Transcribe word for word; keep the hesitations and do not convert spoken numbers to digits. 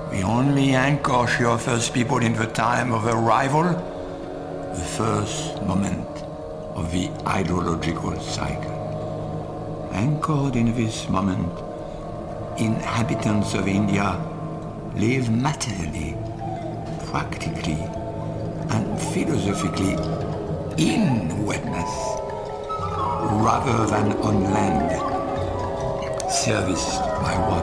The only anchor she offers people in the time of arrival, the first moment of the hydrological cycle. Anchored in this moment, inhabitants of India live materially, practically, and philosophically in wetness, rather than on land, serviced by water.